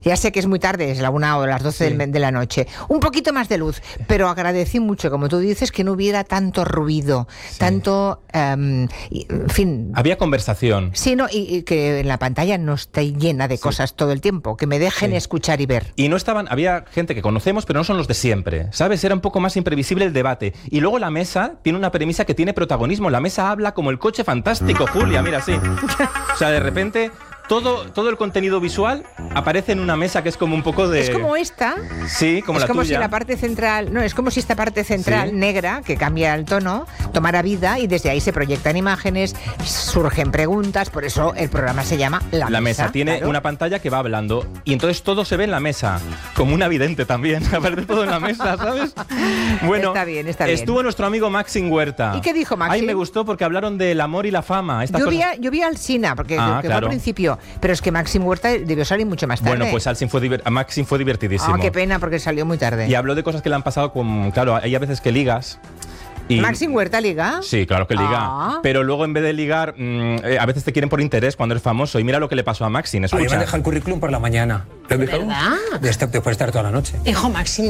Ya sé que es muy tarde, es la 1 o las 12 de la noche. Un poquito más de luz, pero agradecí mucho, como tú dices, que no hubiera tanto ruido, tanto, en fin... Había conversación. Sí, no, y que en la pantalla no esté llena de cosas todo el tiempo, que me dejen escuchar y ver. Y no estaban, había gente que conocemos, pero no son los de siempre, ¿sabes? Era un poco más imprevisible el debate. Y luego la mesa tiene una premisa que tiene protagonismo. La mesa habla como el coche fantástico, Julia, mira, sí. O sea, de repente... Todo el contenido visual aparece en una mesa que es como un poco de... Es como esta. Sí, como la tuya. Es como si la parte central... No, es como si esta parte central negra, que cambia el tono, tomara vida y desde ahí se proyectan imágenes, surgen preguntas, por eso el programa se llama La Mesa. La mesa tiene una pantalla que va hablando y entonces todo se ve en la mesa, como una vidente también, aparece todo en la mesa, ¿sabes? Bueno, está bien. Estuvo nuestro amigo Maxim Huerta. ¿Y qué dijo Maxim? Ay, me gustó porque hablaron del amor y la fama. Yo vi a Alsina, porque fue al principio. Pero es que Maxim Huerta debió salir mucho más tarde. Bueno, pues Maxim fue divertidísimo. Qué pena, porque salió muy tarde. Y habló de cosas que le han pasado con... Claro, hay a veces que ligas... ¿Maxim Huerta liga? Sí, claro que liga. Pero luego en vez de ligar, a veces te quieren por interés cuando eres famoso. Y mira lo que le pasó a Maxim. A mí me deja el currículum por la mañana. ¿Verdad? Después de estar toda la noche. Hijo, Maxim,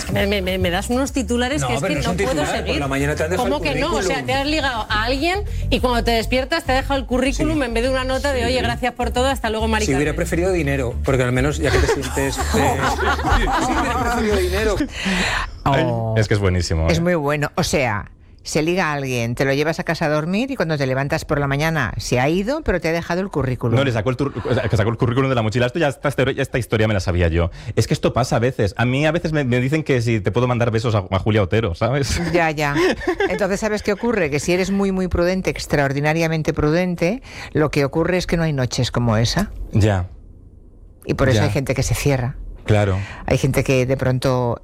me das unos titulares que es que no puedo seguir. Por la mañana te han dejado ¿Cómo el que no? currículum? O sea, te has ligado a alguien y cuando te despiertas te ha dejado el currículum en vez de una nota de oye, gracias por todo, hasta luego, Mari Si Carmen. hubiera preferido dinero, porque al menos ya que te sientes... Si hubiera preferido dinero. Es que es buenísimo. Es muy bueno. O sea... Se liga a alguien, te lo llevas a casa a dormir y cuando te levantas por la mañana se ha ido, pero te ha dejado el currículum. No, sacó el currículum de la mochila. Esta historia me la sabía yo. Es que esto pasa a veces. A mí a veces me dicen que si te puedo mandar besos a Julia Otero, ¿sabes? Ya. Entonces, ¿sabes qué ocurre? Que si eres muy, muy prudente, extraordinariamente prudente, lo que ocurre es que no hay noches como esa. Ya. Y por eso hay gente que se cierra. Claro. Hay gente que de pronto,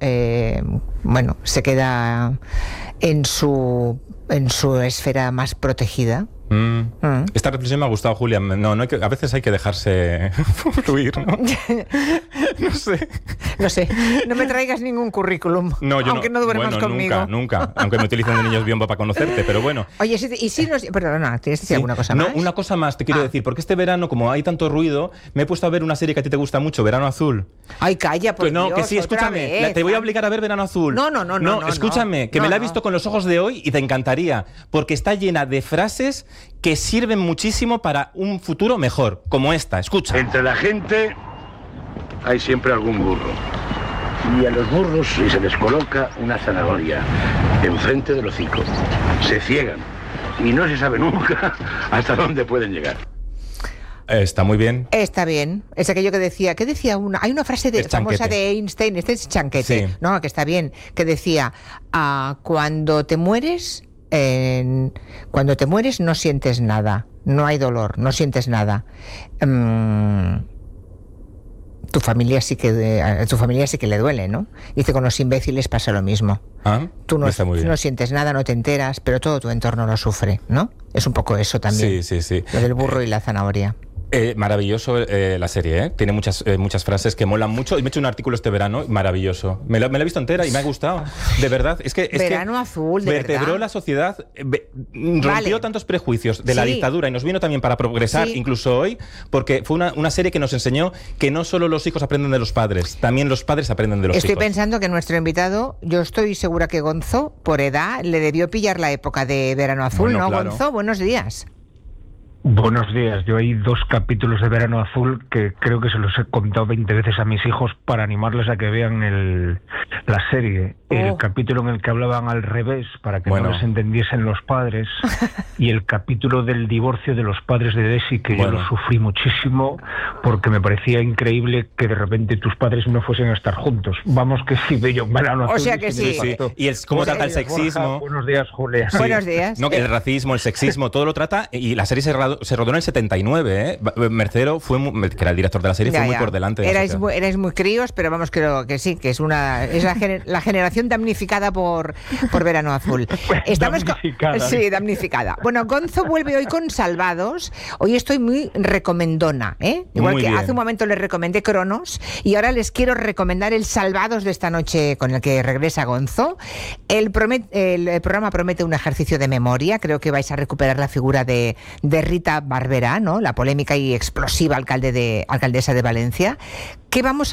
se queda en su esfera más protegida. Esta reflexión me ha gustado, Julia. No, a veces hay que dejarse fluir, ¿no? No sé. No me traigas ningún currículum. No, aunque no duermas conmigo. Nunca. Aunque me utilicen de niños biombo para conocerte, pero bueno. Oye, y si nos... Perdona, ¿tienes que decir alguna cosa más? No, una cosa más te quiero decir. Porque este verano, como hay tanto ruido, me he puesto a ver una serie que a ti te gusta mucho, Verano Azul. Ay, calla, por Dios, que sí, escúchame. Te voy a obligar a ver Verano Azul. No, escúchame, que me la he visto con los ojos de hoy y te encantaría. Porque está llena de frases que sirven muchísimo para un futuro mejor, como esta. Escucha. Entre la gente hay siempre algún burro. Y a los burros se les coloca una zanahoria enfrente del hocico. Se ciegan y no se sabe nunca hasta dónde pueden llegar. Está muy bien. Está bien. Es aquello que decía... ¿Qué decía una? Hay una frase famosa de Einstein, este es chanquete. Sí. No, que está bien. Que decía, cuando te mueres no sientes nada. No hay dolor, no sientes nada. Tu familia sí que le duele, ¿no? Dice, con los imbéciles pasa lo mismo. Tú no sientes nada, no te enteras, pero todo tu entorno lo sufre, ¿no? Es un poco eso también. Sí. Lo del burro y la zanahoria. Maravilloso la serie, ¿eh? Tiene muchas frases que molan mucho. Y me he hecho un artículo este verano, maravilloso. Me la he visto entera y me ha gustado. De verdad, Verano Azul, de vertebró verdad. la sociedad, rompió tantos prejuicios de la dictadura y nos vino también para progresar, incluso hoy, porque fue una serie que nos enseñó que no solo los hijos aprenden de los padres, también los padres aprenden de los hijos. Estoy pensando que nuestro invitado, yo estoy segura que Gonzo, por edad, le debió pillar la época de Verano Azul, bueno, ¿no, claro. Gonzo? Buenos días. Buenos días. Yo hay 2 capítulos de Verano Azul que creo que se los he contado 20 veces a mis hijos para animarles a que vean la serie. El capítulo en el que hablaban al revés para que no les entendiesen los padres y el capítulo del divorcio de los padres de Desi, que yo lo sufrí muchísimo porque me parecía increíble que de repente tus padres no fuesen a estar juntos. Vamos que sí, bello Verano Azul. O sea que sí. Y cómo trata el sexismo. Borja, buenos días, Julia. Sí. Buenos días. No, el racismo, el sexismo, todo lo trata. Y la serie se rodó en el 79, ¿eh? Mercero, que era el director de la serie, fue muy por delante. Erais muy críos, pero vamos, creo que sí, que es la generación damnificada por Verano Azul. Damnificada. Bueno, Gonzo vuelve hoy con Salvados. Hoy estoy muy recomendona, ¿eh? Igual que hace un momento les recomendé Cronos y ahora les quiero recomendar el Salvados de esta noche con el que regresa Gonzo. El programa promete un ejercicio de memoria. Creo que vais a recuperar la figura de Rita Rita Barberá, ¿no? La polémica y explosiva alcaldesa de Valencia. ¿Qué vamos